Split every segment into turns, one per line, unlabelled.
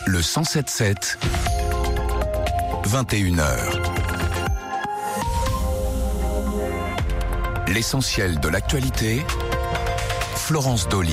Le 107.7, 21h. L'essentiel de l'actualité, Florence Dolly.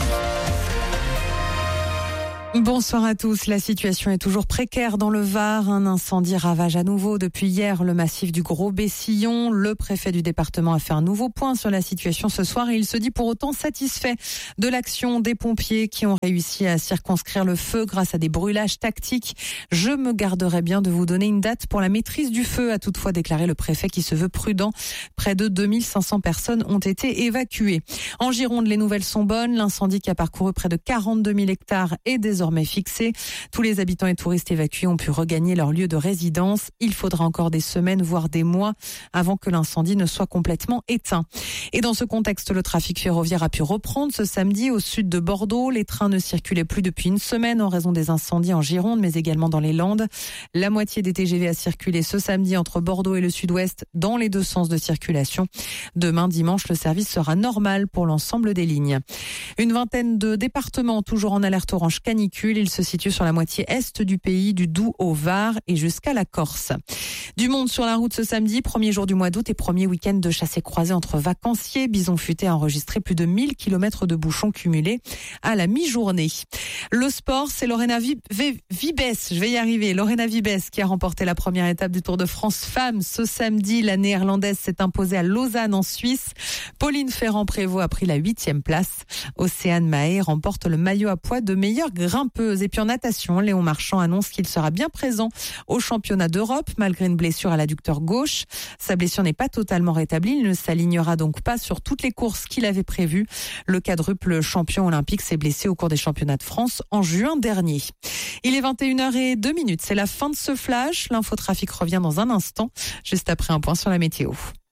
Bonsoir à tous. La situation est toujours précaire dans le Var. Un incendie ravage à nouveau depuis hier le massif du Gros-Bessillon. Le préfet du département a fait un nouveau point sur la situation ce soir et il se dit pour autant satisfait de l'action des pompiers qui ont réussi à circonscrire le feu grâce à des brûlages tactiques. Je me garderai bien de vous donner une date pour la maîtrise du feu, a toutefois déclaré le préfet qui se veut prudent. Près de 2500 personnes ont été évacuées. En Gironde, les nouvelles sont bonnes. L'incendie qui a parcouru près de 42 000 hectares est désormais fixé. Tous les habitants et touristes évacués ont pu regagner leur lieu de résidence. Il faudra encore des semaines, voire des mois, avant que l'incendie ne soit complètement éteint. Et dans ce contexte, le trafic ferroviaire a pu reprendre ce samedi au sud de Bordeaux. Les trains ne circulaient plus depuis une semaine en raison des incendies en Gironde, mais également dans les Landes. La moitié des TGV a circulé ce samedi entre Bordeaux et le sud-ouest dans les deux sens de circulation. Demain, dimanche, le service sera normal pour l'ensemble des lignes. Une vingtaine de départements toujours en alerte orange canicule. Il se situe sur la moitié est du pays, du Doubs au Var et jusqu'à la Corse. Du monde sur la route ce samedi, premier jour du mois d'août et premier week-end de chassés croisés entre vacanciers. Bison Futé a enregistré plus de 1000 km de bouchons cumulés à la mi-journée. Le sport, c'est Lorena Vibes, Lorena Vibes qui a remporté la première étape du Tour de France Femmes. Ce samedi, la néerlandaise s'est imposée à Lausanne en Suisse. Pauline Ferrand-Prévot a pris la 8e place. Océane Mahé remporte le maillot à poids de meilleure grimpeuse. Et puis en natation, Léon Marchand annonce qu'il sera bien présent au championnat d'Europe malgré une blessure à l'adducteur gauche. Sa blessure n'est pas totalement rétablie. Il ne s'alignera donc pas sur toutes les courses qu'il avait prévues. Le quadruple champion olympique s'est blessé au cours des championnats de France en juin dernier. Il est 21h02. C'est la fin de ce flash. L'infotrafic revient dans un instant, juste après un point sur la météo.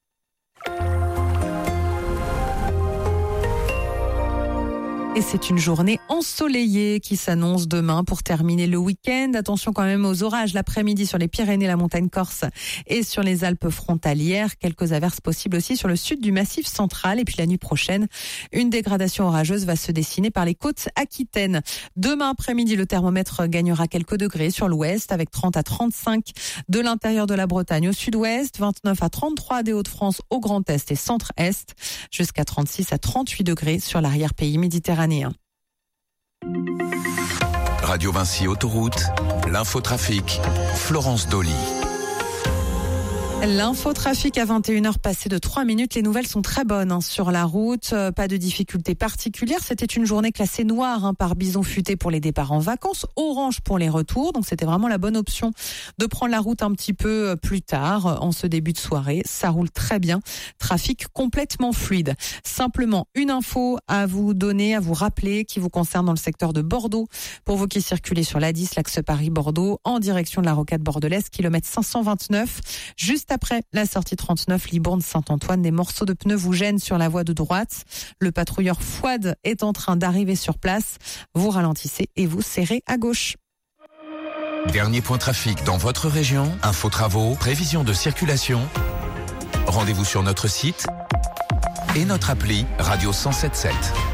Et c'est une journée ensoleillée qui s'annonce demain pour terminer le week-end. Attention quand même aux orages l'après-midi sur les Pyrénées, la montagne corse et sur les Alpes frontalières. Quelques averses possibles aussi sur le sud du Massif central. Et puis la nuit prochaine, une dégradation orageuse va se dessiner par les côtes aquitaines. Demain après-midi, le thermomètre gagnera quelques degrés sur l'ouest avec 30 à 35 de l'intérieur de la Bretagne au sud-ouest, 29 à 33 des Hauts-de-France au Grand Est et Centre-Est, jusqu'à 36 à 38 degrés sur l'arrière-pays méditerranéen.
Radio Vinci Autoroute, l'infotrafic, Florence Dolly.
L'infotrafic à 21h passé de 3 minutes. Les nouvelles sont très bonnes sur la route. Pas de difficultés particulières. C'était une journée classée noire par Bison Futé pour les départs en vacances, orange pour les retours. Donc c'était vraiment la bonne option de prendre la route un petit peu plus tard en ce début de soirée. Ça roule très bien. Trafic complètement fluide. Simplement une info à vous donner, à vous rappeler qui vous concerne dans le secteur de Bordeaux. Pour vous qui circulez sur l'A10, l'axe Paris-Bordeaux en direction de la rocade bordelaise, kilomètre 529. Juste après la sortie 39, Libourne-Saint-Antoine, des morceaux de pneus vous gênent sur la voie de droite. Le patrouilleur Fouad est en train d'arriver sur place. Vous ralentissez et vous serrez à gauche.
Dernier point trafic dans votre région, info travaux, prévision de circulation. Rendez-vous sur notre site et notre appli Radio 107.7.